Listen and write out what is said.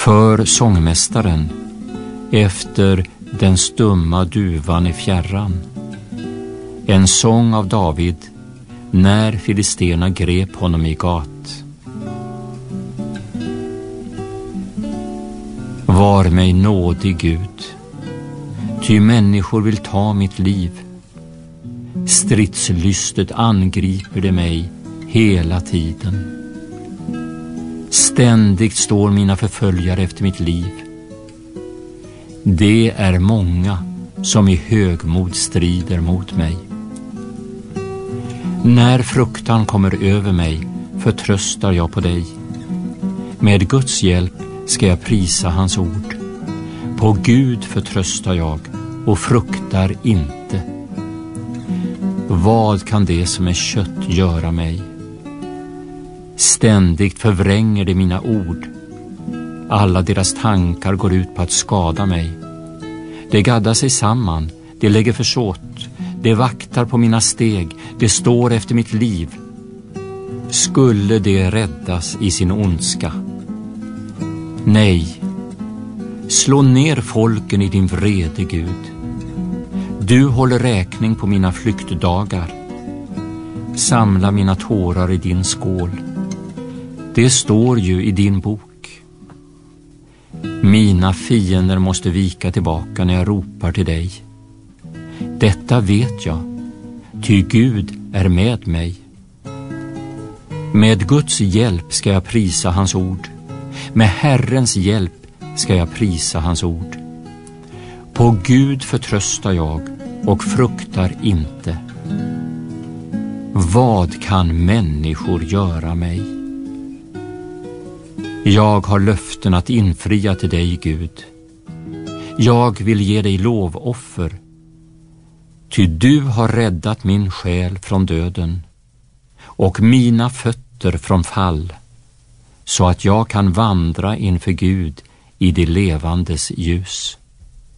För sångmästaren, efter den stumma duvan i fjärran. En sång av David, när filisterna grep honom i Gat. Var mig nådig, Gud, ty människor vill ta mitt liv. Stridslystet angriper det mig hela tiden. Ständigt står mina förföljare efter mitt liv. Det är många som i högmod strider mot mig. När fruktan kommer över mig förtröstar jag på dig. Med Guds hjälp ska jag prisa hans ord. På Gud förtröstar jag och fruktar inte. Vad kan det som är kött göra mig? Ständigt förvränger det mina ord. Alla deras tankar går ut på att skada mig. Det gaddar sig samman, det lägger försåt. Det vaktar på mina steg, det står efter mitt liv. Skulle det räddas i sin ondska? Nej, slå ner folken i din vrede, Gud. Du håller räkning på mina flyktdagar. Samla mina tårar i din skål. Det står ju i din bok. Mina fiender måste vika tillbaka när jag ropar till dig. Detta vet jag, ty Gud är med mig. Med Guds hjälp ska jag prisa hans ord. Med Herrens hjälp ska jag prisa hans ord. På Gud förtröstar jag och fruktar inte. Vad kan människor göra mig? Jag har löften att infria till dig, Gud. Jag vill ge dig lovoffer. Ty du har räddat min själ från döden och mina fötter från fall, så att jag kan vandra inför Gud i det levandes ljus.